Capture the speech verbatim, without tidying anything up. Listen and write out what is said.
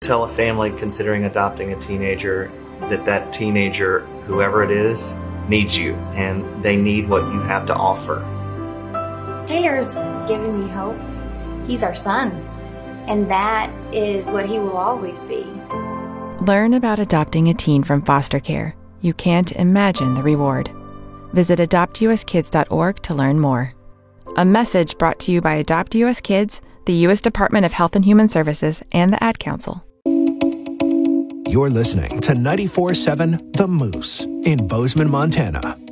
tell a family considering adopting a teenager that that teenager, whoever it is, needs you, and they need what you have to offer. Taylor's given me hope. He's our son, and that is what he will always be. Learn about adopting a teen from foster care. You can't imagine the reward. Visit adopt u s kids dot org to learn more. A message brought to you by Adopt U S Kids, the U S Department of Health and Human Services, and the Ad Council. You're listening to ninety-four point seven The Moose in Bozeman, Montana.